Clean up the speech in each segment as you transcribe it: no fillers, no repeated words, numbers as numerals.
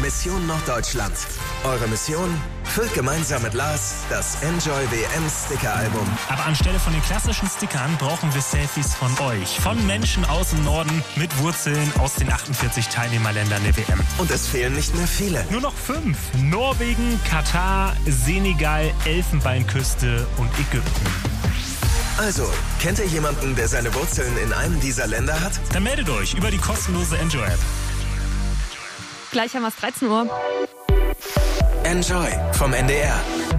Mission Norddeutschland. Eure Mission? Füllt gemeinsam mit Lars das Enjoy WM Sticker-Album. Aber anstelle von den klassischen Stickern brauchen wir Selfies von euch. Von Menschen aus dem Norden mit Wurzeln aus den 48 Teilnehmerländern der WM. Und es fehlen nicht mehr viele. Nur noch 5. Norwegen, Katar, Senegal, Elfenbeinküste und Ägypten. Also, kennt ihr jemanden, der seine Wurzeln in einem dieser Länder hat? Dann meldet euch über die kostenlose Enjoy-App. Gleich haben wir es 13 Uhr. Enjoy vom NDR.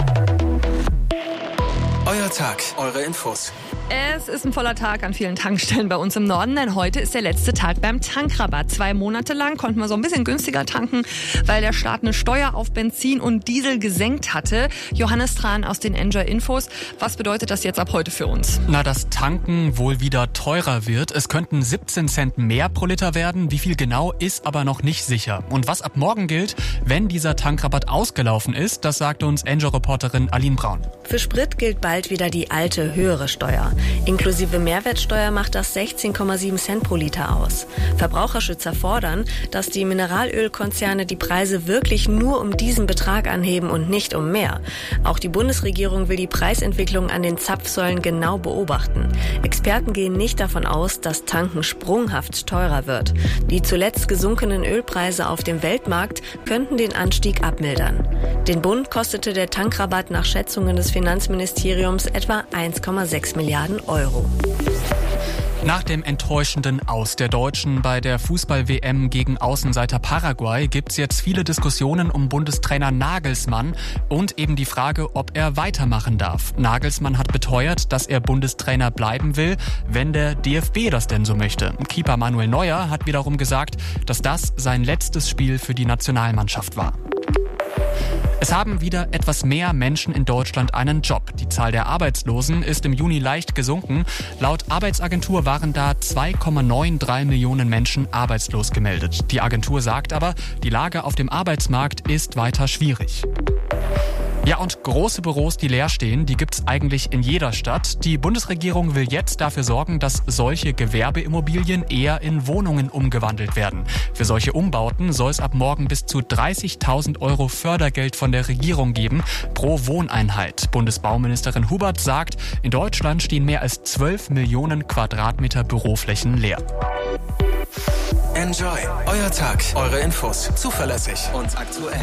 Euer Tag, eure Infos. Es ist ein voller Tag an vielen Tankstellen bei uns im Norden, denn heute ist der letzte Tag beim Tankrabatt. 2 Monate lang konnten wir so ein bisschen günstiger tanken, weil der Staat eine Steuer auf Benzin und Diesel gesenkt hatte. Johannes Tran aus den Enjoy Infos. Was bedeutet das jetzt ab heute für uns? Na, dass Tanken wohl wieder teurer wird. Es könnten 17 Cent mehr pro Liter werden. Wie viel genau, ist aber noch nicht sicher. Und was ab morgen gilt, wenn dieser Tankrabatt ausgelaufen ist, das sagte uns Enjoy-Reporterin Aline Braun. Für Sprit gilt bald wieder die alte, höhere Steuer. Inklusive Mehrwertsteuer macht das 16,7 Cent pro Liter aus. Verbraucherschützer fordern, dass die Mineralölkonzerne die Preise wirklich nur um diesen Betrag anheben und nicht um mehr. Auch die Bundesregierung will die Preisentwicklung an den Zapfsäulen genau beobachten. Experten gehen nicht davon aus, dass Tanken sprunghaft teurer wird. Die zuletzt gesunkenen Ölpreise auf dem Weltmarkt könnten den Anstieg abmildern. Den Bund kostete der Tankrabatt nach Schätzungen des Finanzministeriums etwa 1,6 Milliarden Euro. Nach dem enttäuschenden Aus der Deutschen bei der Fußball-WM gegen Außenseiter Paraguay gibt's jetzt viele Diskussionen um Bundestrainer Nagelsmann und eben die Frage, ob er weitermachen darf. Nagelsmann hat beteuert, dass er Bundestrainer bleiben will, wenn der DFB das denn so möchte. Keeper Manuel Neuer hat wiederum gesagt, dass das sein letztes Spiel für die Nationalmannschaft war. Es haben wieder etwas mehr Menschen in Deutschland einen Job. Die Zahl der Arbeitslosen ist im Juni leicht gesunken. Laut Arbeitsagentur waren da 2,93 Millionen Menschen arbeitslos gemeldet. Die Agentur sagt aber, die Lage auf dem Arbeitsmarkt ist weiter schwierig. Ja, und große Büros, die leer stehen, die gibt's eigentlich in jeder Stadt. Die Bundesregierung will jetzt dafür sorgen, dass solche Gewerbeimmobilien eher in Wohnungen umgewandelt werden. Für solche Umbauten soll es ab morgen bis zu 30.000 Euro Fördergeld von der Regierung geben pro Wohneinheit. Bundesbauministerin Hubert sagt, in Deutschland stehen mehr als 12 Millionen Quadratmeter Büroflächen leer. Enjoy, euer Tag, eure Infos, zuverlässig und aktuell.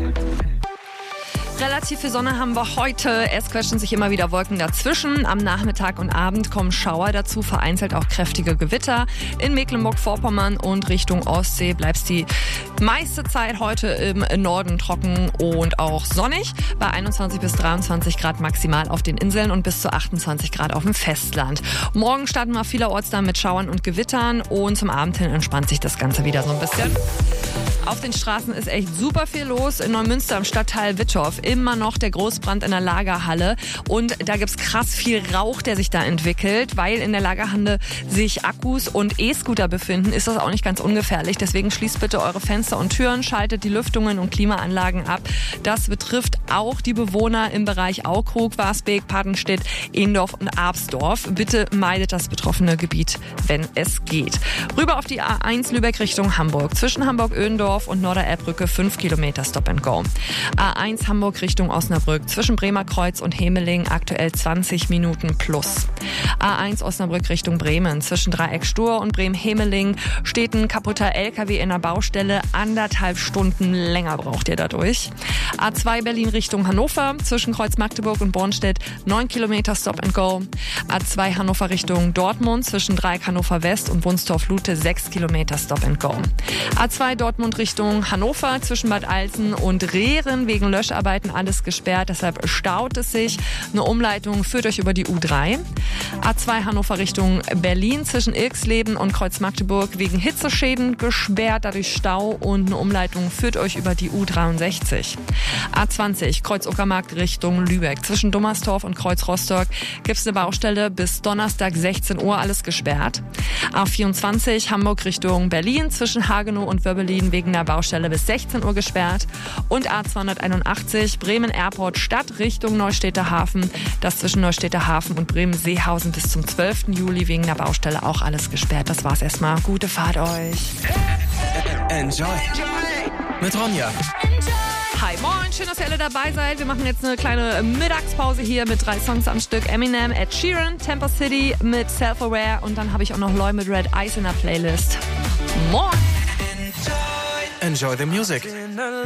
Relativ viel Sonne haben wir heute. Es quetschen sich immer wieder Wolken dazwischen. Am Nachmittag und Abend kommen Schauer dazu, vereinzelt auch kräftige Gewitter. In Mecklenburg-Vorpommern und Richtung Ostsee bleibt es die meiste Zeit heute im Norden trocken und auch sonnig. Bei 21 bis 23 Grad maximal auf den Inseln und bis zu 28 Grad auf dem Festland. Morgen starten wir vielerorts dann mit Schauern und Gewittern und zum Abend hin entspannt sich das Ganze wieder so ein bisschen. Auf den Straßen ist echt super viel los. In Neumünster im Stadtteil Wittorf immer noch der Großbrand in der Lagerhalle. Und da gibt's krass viel Rauch, der sich da entwickelt. Weil in der Lagerhalle sich Akkus und E-Scooter befinden, ist das auch nicht ganz ungefährlich. Deswegen schließt bitte eure Fenster und Türen, schaltet die Lüftungen und Klimaanlagen ab. Das betrifft auch die Bewohner im Bereich Aukrug, Warsbeek, Padenstedt, Ehendorf und Absdorf. Bitte meidet das betroffene Gebiet, wenn es geht. Rüber auf die A1 Lübeck Richtung Hamburg. Zwischen Hamburg-Öhendorf und Norderelbbrücke 5 Kilometer Stop and Go. A1 Hamburg Richtung Osnabrück. Zwischen Bremerkreuz und Hemeling aktuell 20 Minuten plus. A1 Osnabrück Richtung Bremen. Zwischen Dreieck Stur und Bremen-Hemeling steht ein kaputter LKW in der Baustelle. 1,5 Stunden länger braucht ihr dadurch. A2 Berlin Richtung Hannover. Zwischen Kreuz Magdeburg und Bornstedt 9 Kilometer Stop and Go. A2 Hannover Richtung Dortmund. Zwischen Dreieck Hannover West und Wunstorf-Lute 6 Kilometer Stop and Go. A2 Dortmund Richtung Hannover. Zwischen Bad Alsen und Rehren wegen Löscharbeiten alles gesperrt. Deshalb staut es sich. Eine Umleitung führt euch über die U3. A2 Hannover Richtung Berlin. Zwischen Ilksleben und Kreuz Magdeburg wegen Hitzeschäden gesperrt. Dadurch Stau und eine Umleitung führt euch über die U63. A20 Kreuz Uckermark Richtung Lübeck. Zwischen Dummerstorf und Kreuz Rostock gibt es eine Baustelle bis Donnerstag 16 Uhr, alles gesperrt. A24 Hamburg Richtung Berlin. Zwischen Hagenow und Wöbbelin wegen der Baustelle bis 16 Uhr gesperrt. Und A281 Bremen Airport Stadt Richtung Neustädter Hafen. Das zwischen Neustädter Hafen und Bremen-Seehausen bis zum 12. Juli wegen der Baustelle auch alles gesperrt. Das war's erstmal. Gute Fahrt euch. Enjoy mit Ronja. Hi, moin, schön, dass ihr alle dabei seid. Wir machen jetzt eine kleine Mittagspause hier mit 3 Songs am Stück. Eminem, Ed Sheeran, Temper City mit Self-Aware und dann habe ich auch noch Loy mit Red Eyes in der Playlist. Moin! Enjoy the music.